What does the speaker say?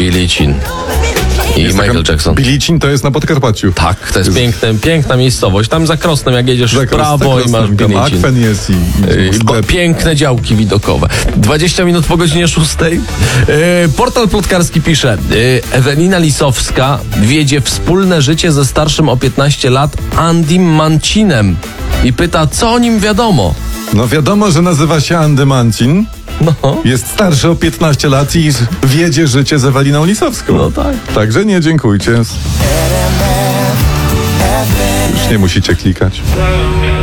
Bilicin i Michael Jackson. Bilicin to jest na Podkarpaciu. Tak, to jest piękna miejscowość. Tam za Krosnem, jak jedziesz w prawo i masz Bilicin. Akwen jest i piękne działki widokowe. 20 minut po godzinie 6. Portal plotkarski pisze: Ewelina Lisowska wiedzie wspólne życie ze starszym o 15 lat Andym Mancinem i pyta, co o nim wiadomo. No wiadomo, że nazywa się Andy Mancin. No. Jest starszy o 15 lat i wiedzie życie z Eweliną Lisowską. No tak. Także nie dziękujcie. Już nie musicie klikać.